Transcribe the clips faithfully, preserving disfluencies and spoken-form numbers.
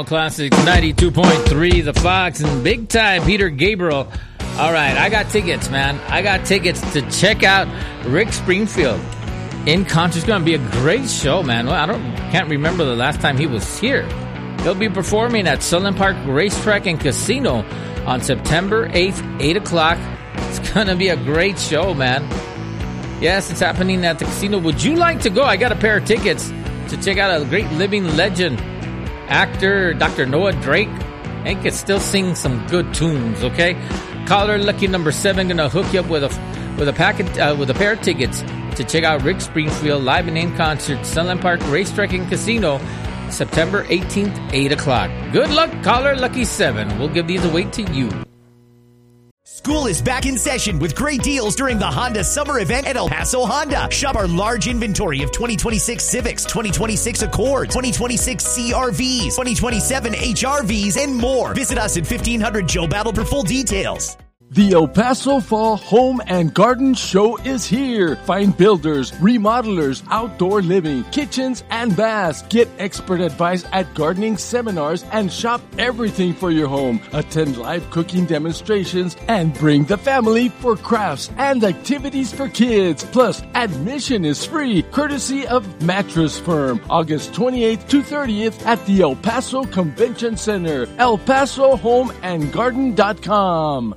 All Classics ninety-two point three, The Fox, and big time Peter Gabriel. All right, I got tickets, man. I got tickets to check out Rick Springfield in concert. It's going to be a great show, man. Well, I don't can't remember the last time he was here. He'll be performing at Sunland Park Racetrack and Casino on September eighth, eight o'clock. It's going to be a great show, man. Yes, it's happening at the casino. Would you like to go? I got a pair of tickets to check out a great living legend, actor Doctor Noah Drake. And can still sing some good tunes, okay? Caller lucky number seven gonna hook you up with a with a packet uh, with a pair of tickets to check out Rick Springfield live and in concert, Sunland Park Racetrack and Casino, September eighteenth, eight o'clock. Good luck, caller lucky seven. We'll give these away to you. School is back in session with great deals during the Honda Summer Event at El Paso Honda. Shop our large inventory of twenty twenty-six Civics, twenty twenty-six Accords, twenty twenty-six C R Vs, twenty twenty-seven H R Vs, and more. Visit us at fifteen hundred Joe Battle for full details. The El Paso Fall Home and Garden Show is here. Find builders, remodelers, outdoor living, kitchens, and baths. Get expert advice at gardening seminars and shop everything for your home. Attend live cooking demonstrations and bring the family for crafts and activities for kids. Plus, admission is free, courtesy of Mattress Firm. August twenty-eighth to thirtieth at the El Paso Convention Center. El Paso Home and Garden dot com.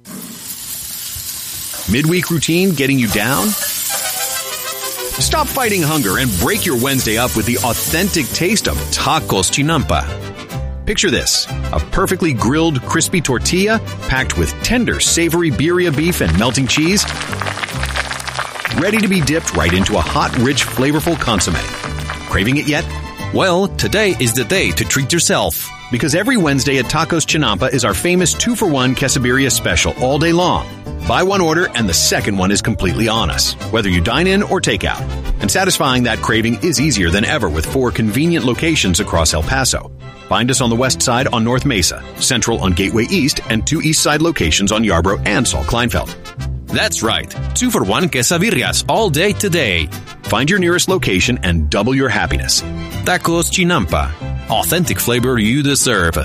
Midweek routine getting you down? Stop fighting hunger and break your Wednesday up with the authentic taste of Tacos Chinampa. Picture this, a perfectly grilled, crispy tortilla packed with tender, savory birria beef and melting cheese, ready to be dipped right into a hot, rich, flavorful consommé. Craving it yet? Well, today is the day to treat yourself. Because every Wednesday at Tacos Chinampa is our famous two for one quesadilla special all day long. Buy one order and the second one is completely on us, whether you dine in or take out. And satisfying that craving is easier than ever with four convenient locations across El Paso. Find us on the west side on North Mesa, central on Gateway East, and two east side locations on Yarborough and Saul Kleinfeld. That's right, two for one quesadillas all day today. Find your nearest location and double your happiness. Tacos Chinampa. Authentic flavor you deserve.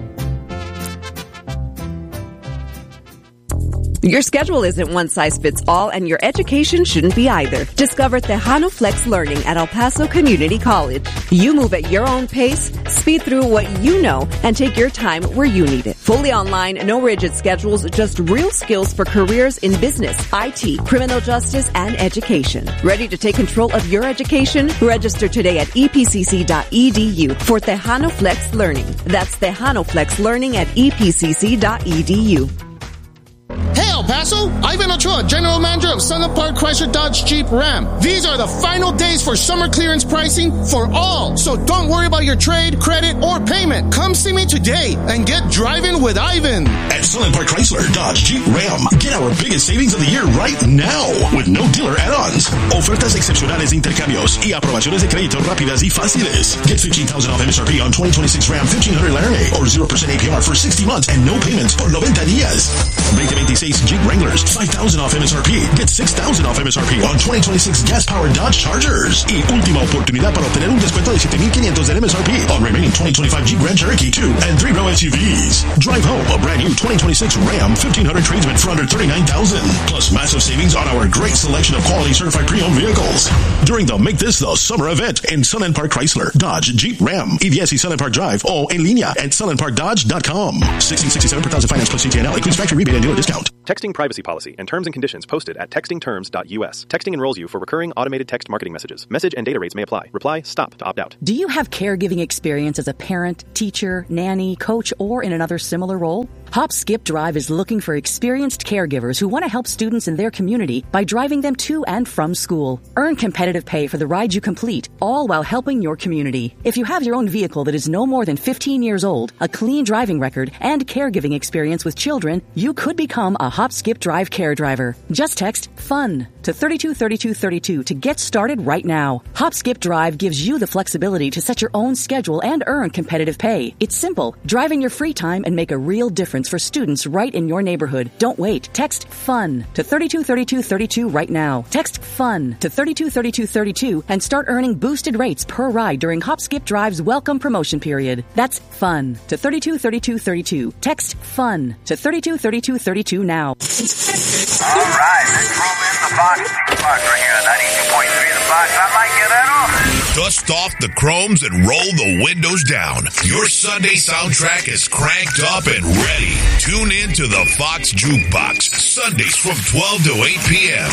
Your schedule isn't one size fits all, and your education shouldn't be either. Discover Tejano Flex Learning at El Paso Community College. You move at your own pace, speed through what you know, and take your time where you need it. Fully online, no rigid schedules, just real skills for careers in business, I T, criminal justice, and education. Ready to take control of your education? Register today at E P C C dot E D U for Tejano Flex Learning. That's Tejano Flex Learning at E P C C dot E D U. Hey El Paso, Ivan Ochoa, General Manager of Sunland Park Chrysler Dodge Jeep Ram. These are the final days for summer clearance pricing for all. So don't worry about your trade, credit, or payment. Come see me today and get driving with Ivan. At Sunland Park Chrysler Dodge Jeep Ram, get our biggest savings of the year right now with no dealer add-ons. Ofertas excepcionales de intercambios y aprobaciones de crédito rápidas y fáciles. Get fifteen thousand off M S R P on twenty twenty-six Ram fifteen hundred Laramie or zero percent A P R for sixty months and no payments por noventa días. twenty twenty-six Jeep Wranglers, five thousand off M S R P. Get six thousand off M S R P on twenty twenty-six gas-powered Dodge Chargers. Y última oportunidad para obtener un descuento de siete mil quinientos del M S R P on remaining twenty twenty-five Jeep Grand Cherokee two and three row S U Vs. Drive home a brand new twenty twenty-six Ram fifteen hundred tradesman for under thirty-nine thousand dollars. Plus massive savings on our great selection of quality certified pre-owned vehicles. During the Make This the Summer event in Sunland Park Chrysler, Dodge, Jeep, Ram, E V S y Sunland Park Drive, o en línea at sunland park dodge dot com. sixteen sixty-seven per thousand finance plus C T N L. Includes factory rebate and dealer discount. Texting privacy policy and terms and conditions posted at texting terms dot U S. Texting enrolls you for recurring automated text marketing messages. Message and data rates may apply. Reply STOP to opt out. Do you have caregiving experience as a parent, teacher, nanny, coach, or in another similar role? Hop Skip Drive is looking for experienced caregivers who want to help students in their community by driving them to and from school. Earn competitive pay for the ride you complete, all while helping your community. If you have your own vehicle that is no more than fifteen years old, a clean driving record, and caregiving experience with children, you could become a Hop Skip Drive care driver. Just text FUN to thirty-two thirty-two thirty-two to get started right now. Hop Skip Drive gives you the flexibility to set your own schedule and earn competitive pay. It's simple. Drive in your free time and make a real difference experience for students right in your neighborhood. Don't wait. Text FUN to thirty-two thirty-two thirty-two right now. Text FUN to thirty-two thirty-two thirty-two and start earning boosted rates per ride during Hop Skip Drive's welcome promotion period. That's FUN to thirty-two thirty-two thirty-two. Text FUN to thirty-two thirty-two thirty-two now. All right, let's roll in the Fox Fox right here, ninety-two point three The Fox. I might get that off. Dust off the chromes and roll the windows down. Your Sunday soundtrack is cranked up and ready. Tune in to the Fox Jukebox, Sundays from twelve to eight p.m.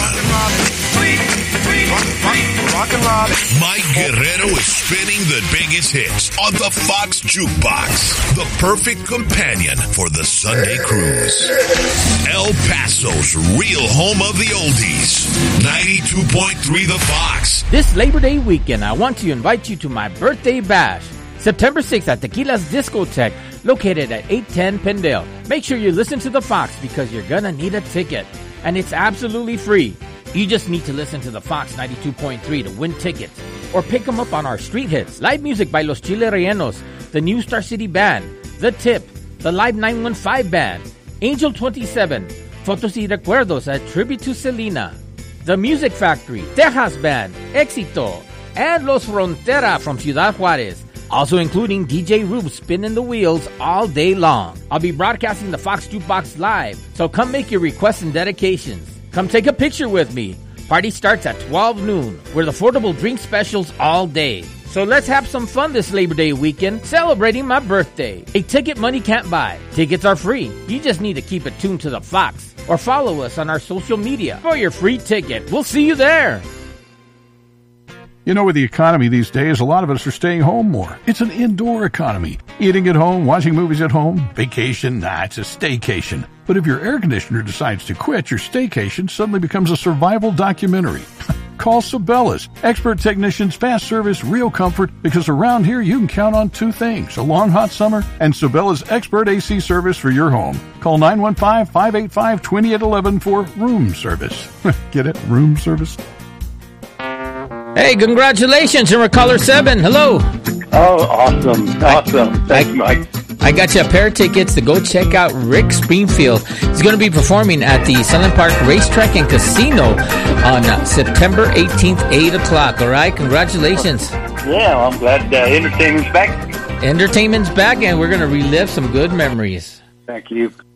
Mike Guerrero is spinning the biggest hits on the Fox Jukebox, the perfect companion for the Sunday cruise. El Paso's real home of the oldies, ninety-two point three The Fox. This Labor Day weekend, I want to invite you to my birthday bash, September sixth at Tequila's Discotheque, located at eight ten Pendale. Make sure you listen to the Fox because you're gonna need a ticket, and it's absolutely free. You just need to listen to the Fox ninety-two point three to win tickets, or pick them up on our street hits. Live music by Los Chile Rellenos, the New Star City Band, The Tip, the Live nine one five Band, Angel twenty-seven, Fotos y Recuerdos, a tribute to Selena, The Music Factory, Tejas Band, Éxito, and Los Frontera from Ciudad Juarez. Also including D J Rube spinning the wheels all day long. I'll be broadcasting the Fox Jukebox live, so come make your requests and dedications. Come take a picture with me. Party starts at twelve noon with affordable drink specials all day. So let's have some fun this Labor Day weekend celebrating my birthday. A ticket money can't buy. Tickets are free. You just need to keep it tuned to the Fox or follow us on our social media for your free ticket. We'll see you there. You know, with the economy these days, a lot of us are staying home more. It's an indoor economy. Eating at home, watching movies at home, vacation, nah, it's a staycation. But if your air conditioner decides to quit, your staycation suddenly becomes a survival documentary. Call Sabellas. Expert technicians, fast service, real comfort, because around here you can count on two things, a long hot summer and Sabellas expert A C service for your home. Call nine one five, five eight five, two eight one one for room service. Get it? Room service? Hey, congratulations, you're a caller seven. Hello. Oh, awesome. Awesome. Thanks, Mike. I got you a pair of tickets to go check out Rick Springfield. He's going to be performing at the Sunland Park Racetrack and Casino on uh, September eighteenth, eight o'clock. All right, congratulations. Yeah, well, I'm glad uh, entertainment's back. Entertainment's back, and we're going to relive some good memories. Thank you.